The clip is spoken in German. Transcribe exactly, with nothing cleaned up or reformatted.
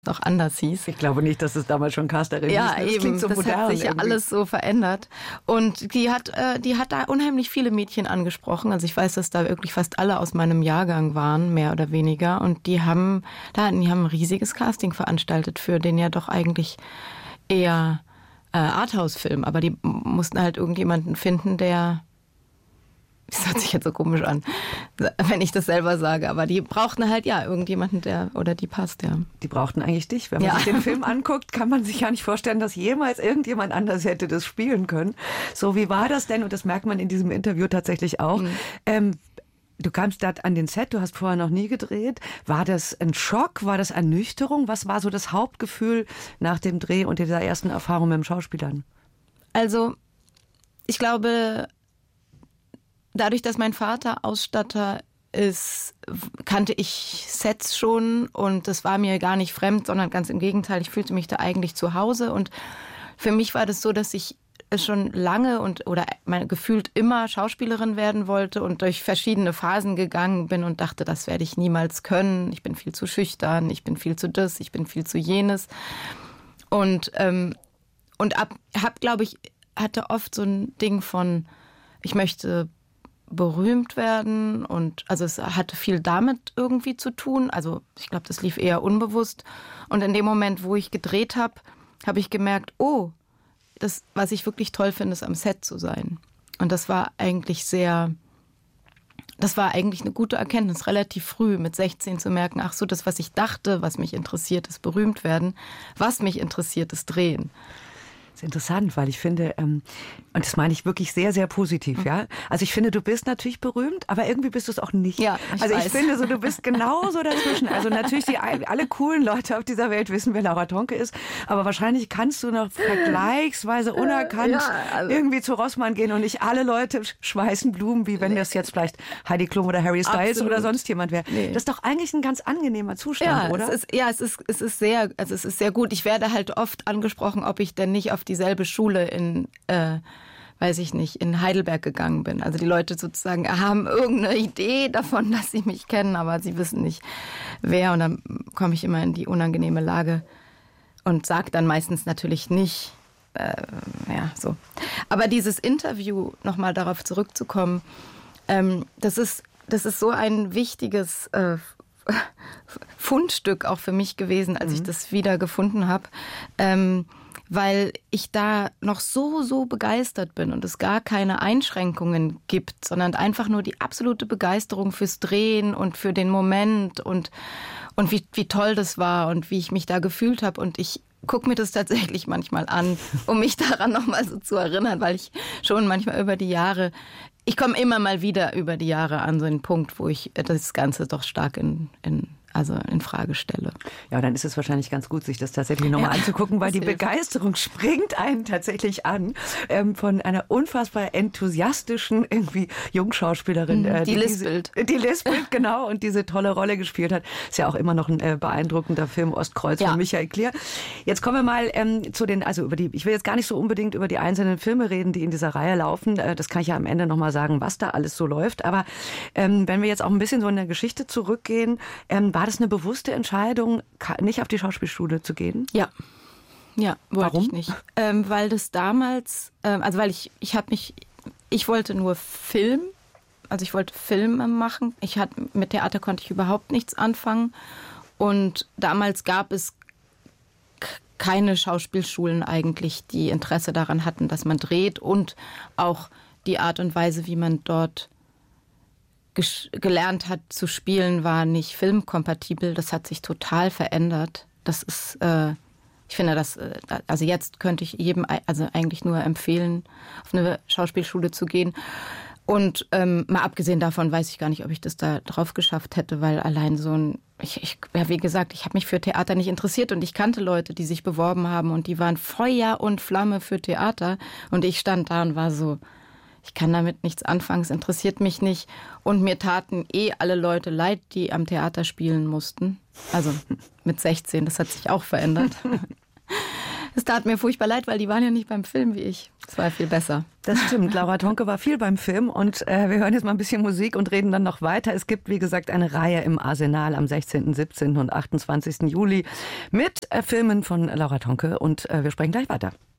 noch anders hieß. Ich glaube nicht, dass es damals schon Casterin hieß. Ja, Das eben. klingt so das modern hat sich ja irgendwie. alles so verändert. Und die hat, äh, die hat da unheimlich viele Mädchen angesprochen. Also ich weiß, dass da wirklich fast alle aus meinem Jahrgang waren, mehr oder weniger. Und die haben, da, die haben ein riesiges Casting veranstaltet für den ja doch eigentlich eher äh, Arthouse-Film. Aber die mussten halt irgendjemanden finden, der... Das hört sich jetzt so komisch an, wenn ich das selber sage. Aber die brauchten halt, ja, irgendjemanden, der oder die passt, ja. Die brauchten eigentlich dich. Wenn man Ja. sich den Film anguckt, kann man sich gar nicht vorstellen, dass jemals irgendjemand anders hätte das spielen können. So, wie war das denn? Und das merkt man in diesem Interview tatsächlich auch. Mhm. Ähm, du kamst da an den Set, du hast vorher noch nie gedreht. War das ein Schock? War das Ernüchterung? Was war so das Hauptgefühl nach dem Dreh und dieser ersten Erfahrung mit dem Schauspielern? Also, ich glaube... Dadurch, dass mein Vater Ausstatter ist, kannte ich Sets schon und das war mir gar nicht fremd, sondern ganz im Gegenteil, ich fühlte mich da eigentlich zu Hause und für mich war das so, dass ich schon lange und oder meine, gefühlt immer Schauspielerin werden wollte und durch verschiedene Phasen gegangen bin und dachte, das werde ich niemals können, ich bin viel zu schüchtern, ich bin viel zu das, ich bin viel zu jenes und, ähm, und ab, hab, glaube ich, hatte oft so ein Ding von, ich möchte berühmt werden und also es hatte viel damit irgendwie zu tun. Also ich glaube, das lief eher unbewusst. Und in dem Moment, wo ich gedreht habe, habe ich gemerkt, oh, das, was ich wirklich toll finde, ist am Set zu sein. Und das war eigentlich sehr, das war eigentlich eine gute Erkenntnis, relativ früh mit sechzehn zu merken, ach so, das, was ich dachte, was mich interessiert, ist berühmt werden. Was mich interessiert, ist drehen. Das ist interessant, weil ich finde, ähm, und das meine ich wirklich sehr, sehr positiv, ja. Also ich finde, du bist natürlich berühmt, aber irgendwie bist du es auch nicht. Ja, ich also ich weiß. finde so, du bist genauso dazwischen. Also natürlich, die, alle coolen Leute auf dieser Welt wissen, wer Laura Tonke ist, aber wahrscheinlich kannst du noch vergleichsweise unerkannt Ja, also irgendwie zu Rossmann gehen und nicht alle Leute schmeißen Blumen, wie wenn das jetzt vielleicht Heidi Klum oder Harry Styles Absolut. oder sonst jemand wäre. Nee. Das ist doch eigentlich ein ganz angenehmer Zustand, Ja, oder? es ist, ja, es ist, es ist sehr, also es ist sehr gut. Ich werde halt oft angesprochen, ob ich denn nicht auf dieselbe Schule in, äh, weiß ich nicht, in Heidelberg gegangen bin. Also die Leute sozusagen haben irgendeine Idee davon, dass sie mich kennen, aber sie wissen nicht, wer. Und dann komme ich immer in die unangenehme Lage und sage dann meistens natürlich nicht, äh, ja, so. Aber dieses Interview, nochmal darauf zurückzukommen, ähm, das ist, das ist so ein wichtiges äh, Fundstück auch für mich gewesen, als mhm. ich das wieder gefunden habe, ähm, weil ich da noch so, so begeistert bin und es gar keine Einschränkungen gibt, sondern einfach nur die absolute Begeisterung fürs Drehen und für den Moment und, und wie, wie toll das war und wie ich mich da gefühlt habe. Und ich gucke mir das tatsächlich manchmal an, um mich daran nochmal so zu erinnern, weil ich schon manchmal über die Jahre, ich komme immer mal wieder über die Jahre an so einen Punkt, wo ich das Ganze doch stark in, in also in Frage stelle. Ja, dann ist es wahrscheinlich ganz gut, sich das tatsächlich nochmal ja, anzugucken, weil die hilft. Begeisterung springt einen tatsächlich an ähm, von einer unfassbar enthusiastischen irgendwie Jungschauspielerin. Äh, die, die lispelt. Diese, die lispelt, genau, und diese tolle Rolle gespielt hat. Ist ja auch immer noch ein äh, beeindruckender Film, Ostkreuz ja. von Michael Klier. Jetzt kommen wir mal ähm, zu den, also über die, ich will jetzt gar nicht so unbedingt über die einzelnen Filme reden, die in dieser Reihe laufen. Äh, das kann ich ja am Ende nochmal sagen, was da alles so läuft. Aber ähm, wenn wir jetzt auch ein bisschen so in der Geschichte zurückgehen, ähm, war das eine bewusste Entscheidung, nicht auf die Schauspielschule zu gehen? Ja. Ja, wollte Warum? ich nicht. Ähm, weil das damals, ähm, also weil ich, ich habe mich, ich wollte nur Film, also ich wollte Filme machen. Ich hatte, mit Theater konnte ich überhaupt nichts anfangen. Und damals gab es k- keine Schauspielschulen eigentlich, die Interesse daran hatten, dass man dreht und auch die Art und Weise, wie man dort gelernt hat zu spielen, war nicht filmkompatibel. Das hat sich total verändert. Das ist, äh, ich finde, das, also jetzt könnte ich jedem also eigentlich nur empfehlen, auf eine Schauspielschule zu gehen. Und ähm, mal abgesehen davon weiß ich gar nicht, ob ich das da drauf geschafft hätte, weil allein so ein, ich, ich ja, wie gesagt, ich habe mich für Theater nicht interessiert und ich kannte Leute, die sich beworben haben und die waren Feuer und Flamme für Theater und ich stand da und war so, ich kann damit nichts anfangen, es interessiert mich nicht. Und mir taten eh alle Leute leid, die am Theater spielen mussten. Also mit sechzehn, das hat sich auch verändert. Es tat mir furchtbar leid, weil die waren ja nicht beim Film wie ich. Es war viel besser. Das stimmt. Laura Tonke war viel beim Film und äh, wir hören jetzt mal ein bisschen Musik und reden dann noch weiter. Es gibt, wie gesagt, eine Reihe im Arsenal am sechzehnten, siebzehnten und achtundzwanzigsten Juli mit äh, Filmen von Laura Tonke und äh, wir sprechen gleich weiter.